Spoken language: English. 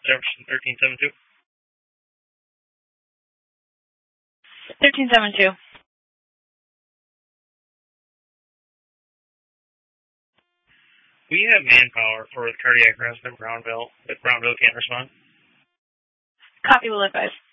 Jefferson 1372. 1372. We have manpower for cardiac arrest in Brownville, but Brownville can't respond. Copy will advise.